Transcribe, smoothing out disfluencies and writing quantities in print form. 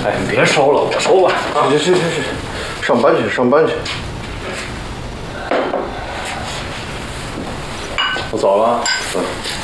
哎，你别收了，我收吧。 去，上班去，上班去。 我走了。